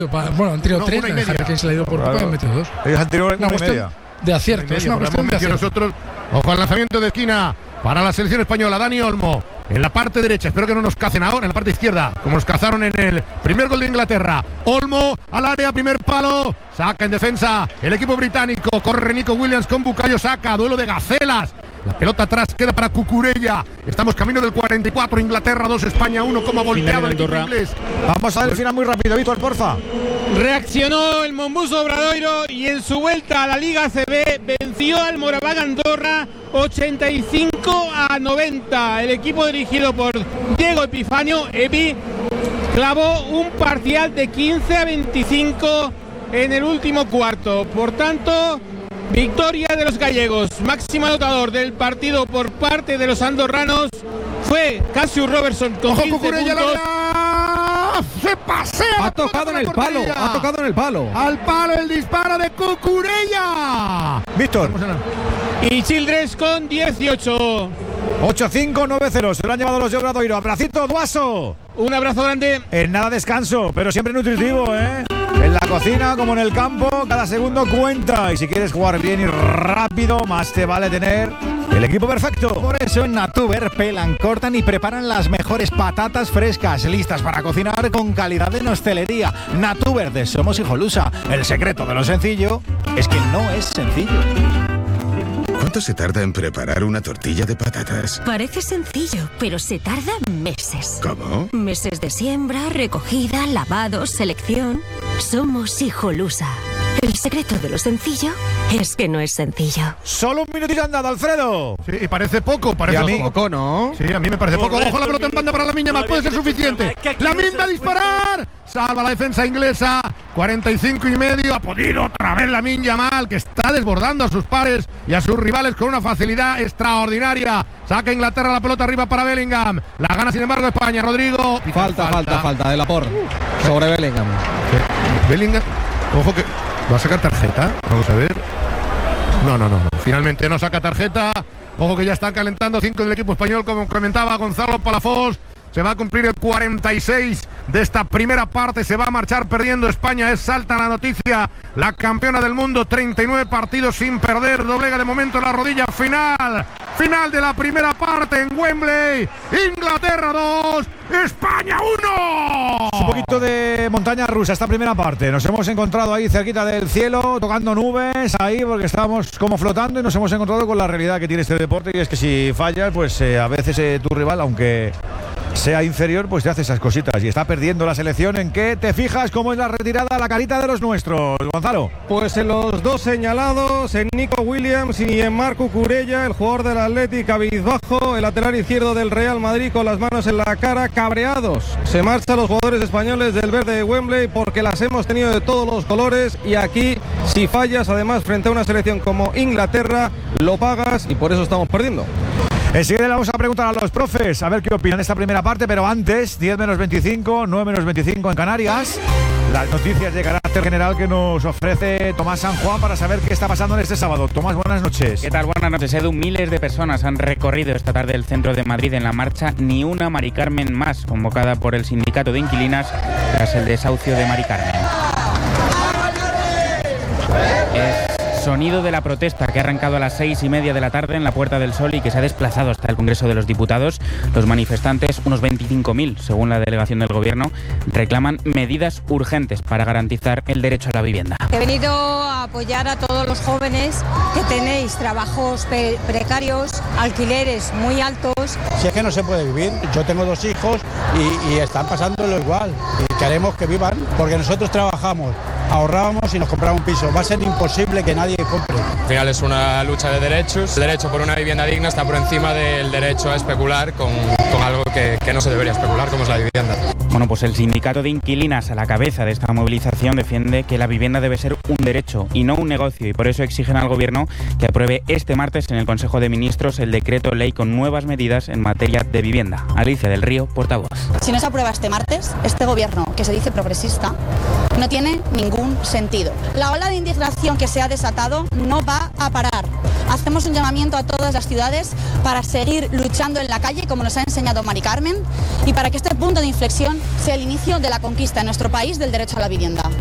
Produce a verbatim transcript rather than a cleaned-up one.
Bueno, han tirado no, tres, Harry Kane se le ha ido por poco y han metido dos. Ellos han tirado una, una cuestión media. de acierto, es una cuestión de acierto. Nosotros, ojo al lanzamiento de esquina para la selección española, Dani Olmo. En la parte derecha, espero que no nos cacen ahora, en la parte izquierda, como nos cazaron en el primer gol de Inglaterra. Olmo al área, primer palo, saca en defensa el equipo británico, corre Nico Williams con Bukayo Saka, duelo de gacelas. La pelota atrás queda para Cucurella. Estamos camino del cuarenta y cuatro, Inglaterra dos, España uno, como ha volteado el equipo inglés. Vamos a ver el final muy rápido, Víctor, porfa. Reaccionó el Mombuso Obradoiro y en su vuelta a la Liga C B venció al Moraván Andorra ochenta y cinco a noventa. El equipo dirigido por Diego Epifanio, Epi, clavó un parcial de quince a veinticinco en el último cuarto. Por tanto, victoria de los gallegos. Máximo anotador del partido por parte de los andorranos fue Cassius Robertson con Ojo, quince Cucurella, puntos. La... se pasea. Ha tocado en el palo, ha tocado en el palo. Al palo el disparo de Cucurella. Víctor. Y Childress con dieciocho. ocho cinco nueve cero. Se lo han llevado los de Obradoiro. Abracito, Duaso. Un abrazo grande. En nada descanso, pero siempre nutritivo, ¿eh? En la cocina como en el campo, cada segundo cuenta. Y si quieres jugar bien y rápido, más te vale tener el equipo perfecto. Por eso en Natuber pelan, cortan y preparan las mejores patatas frescas, listas para cocinar con calidad en hostelería. Natuber de Somos Hijolusa. El secreto de lo sencillo es que no es sencillo. ¿Cuánto se tarda en preparar una tortilla de patatas? Parece sencillo, pero se tarda meses. ¿Cómo? Meses de siembra, recogida, lavado, selección. Somos Hijolusa. El secreto de lo sencillo es que no es sencillo. Solo un minutito andado, Alfredo. Sí, y parece poco, parece a mí, poco, ¿no? Sí, a mí me parece poco. Ojo la pelota en banda para la Miña más, puede ser suficiente. La Miña a disparar. Salva la defensa inglesa. cuarenta y cinco y medio. Ha podido otra vez la Miña mal, que está desbordando a sus pares y a sus rivales con una facilidad extraordinaria. Saca Inglaterra la pelota arriba para Bellingham. La gana sin embargo España. Rodrigo. Falta, falta, falta, falta de Laporte sobre Bellingham. Sí. Bellingham. Ojo que va a sacar tarjeta. Vamos a ver. No, no, no, no. Finalmente no saca tarjeta. Ojo que ya están calentando cinco del equipo español, como comentaba Gonzalo Palafox. Se va a cumplir el cuarenta y seis de esta primera parte. Se va a marchar perdiendo España. Es salta la noticia. La campeona del mundo. treinta y nueve partidos sin perder. Doblega de momento la rodilla. Final. Final de la primera parte en Wembley. Inglaterra dos. España uno. Un poquito de montaña rusa esta primera parte. Nos hemos encontrado ahí cerquita del cielo, tocando nubes ahí porque estábamos como flotando y nos hemos encontrado con la realidad que tiene este deporte, y es que si fallas, pues eh, a veces eh, tu rival, aunque sea inferior, pues te hace esas cositas. Y está perdiendo la selección. ¿En qué te fijas? ¿Cómo es la retirada, la carita de los nuestros, Gonzalo? Pues en los dos señalados, en Nico Williams y en Marco Cucurella, el jugador del Athletic cabizbajo, el lateral izquierdo del Real Madrid con las manos en la cara, cabreados. Se marchan los jugadores españoles del verde de Wembley porque las hemos tenido de todos los colores, y aquí si fallas, además frente a una selección como Inglaterra, lo pagas, y por eso estamos perdiendo. Enseguida le vamos a preguntar a los profes a ver qué opinan de esta primera parte, pero antes, diez menos veinticinco, nueve menos veinticinco en Canarias, las noticias de carácter general que nos ofrece Tomás San Juan para saber qué está pasando en este sábado. Tomás, buenas noches. ¿Qué tal? Buenas noches, Edu. Miles de personas han recorrido esta tarde el centro de Madrid en la marcha Ni una Mari Carmen más, convocada por el sindicato de inquilinas tras el desahucio de Mari Carmen. Es sonido de la protesta que ha arrancado a las seis y media de la tarde en la Puerta del Sol y que se ha desplazado hasta el Congreso de los Diputados. Los manifestantes, unos veinticinco mil según la delegación del Gobierno, reclaman medidas urgentes para garantizar el derecho a la vivienda. He venido a apoyar a todos los jóvenes que tenéis trabajos pre- precarios, alquileres muy altos. Si es que no se puede vivir, yo tengo dos hijos y, y están pasándolo igual y queremos que vivan, porque nosotros trabajamos, ahorrábamos y nos compramos un piso. Va a ser imposible que nadie compre. Al final es una lucha de derechos. El derecho por una vivienda digna está por encima del derecho a especular con, con algo que, que no se debería especular, como es la vivienda. Bueno, pues el sindicato de inquilinas a la cabeza de esta movilización defiende que la vivienda debe ser un derecho y no un negocio, y por eso exigen al Gobierno que apruebe este martes en el Consejo de Ministros el decreto ley con nuevas medidas en materia de vivienda. Alicia del Río, portavoz. Si no se aprueba este martes, este Gobierno, que se dice progresista, no tiene ningún sentido. La ola de indignación que se ha desatado esto no va a parar. Hacemos un llamamiento a todas las ciudades para seguir luchando en la calle, como nos ha enseñado Mari Carmen, y para que este punto de inflexión sea el inicio de la conquista en nuestro país del derecho a la vivienda.